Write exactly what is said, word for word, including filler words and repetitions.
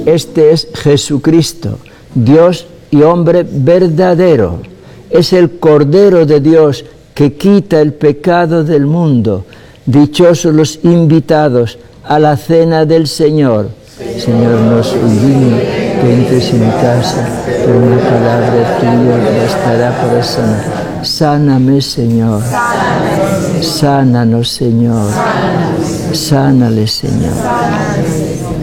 Este es Jesucristo, Dios y hombre verdadero. Es el Cordero de Dios que quita el pecado del mundo. Dichosos los invitados a la cena del Señor. Señor, no soy digno que entres en mi casa, pero una palabra tuya bastará para sanar. Sáname, Señor. Sánanos, Señor. Sánale, Señor.